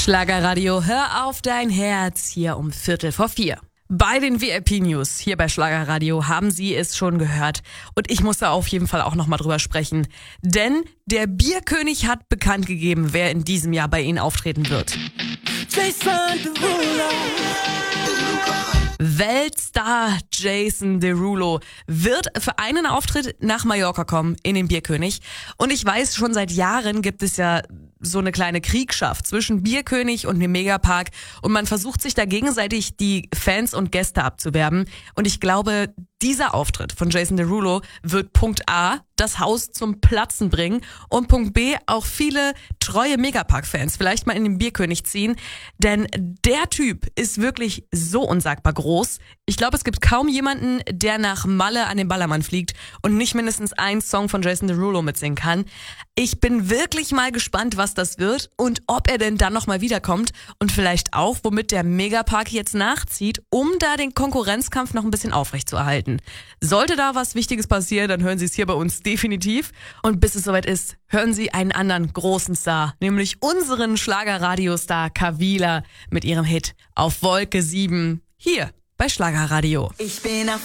Schlagerradio, hör auf dein Herz, hier um 3:45. Bei den VIP-News hier bei Schlagerradio haben Sie es schon gehört. Und ich muss da auf jeden Fall auch nochmal drüber sprechen. Denn der Bierkönig hat bekannt gegeben, wer in diesem Jahr bei Ihnen auftreten wird. Jason Derulo. Weltstar Jason Derulo wird für einen Auftritt nach Mallorca kommen in den Bierkönig. Und ich weiß, schon seit Jahren gibt es ja so eine kleine Kriegschaft zwischen Bierkönig und dem Megapark. Und man versucht sich da gegenseitig die Fans und Gäste abzuwerben. Und ich glaube, dieser Auftritt von Jason Derulo wird Punkt A, das Haus zum Platzen bringen und Punkt B, auch viele treue Megapark-Fans vielleicht mal in den Bierkönig ziehen. Denn der Typ ist wirklich so unsagbar groß. Ich glaube, es gibt kaum jemanden, der nach Malle an den Ballermann fliegt und nicht mindestens einen Song von Jason Derulo mitsingen kann. Ich bin wirklich mal gespannt, was das wird und ob er denn dann nochmal wiederkommt und vielleicht auch, womit der Megapark jetzt nachzieht, um da den Konkurrenzkampf noch ein bisschen aufrechtzuerhalten. Sollte da was Wichtiges passieren, dann hören Sie es hier bei uns definitiv. Und bis es soweit ist, hören Sie einen anderen großen Star, nämlich unseren Schlagerradiostar Kavila mit ihrem Hit Auf Wolke 7 hier bei Schlagerradio. Ich bin auf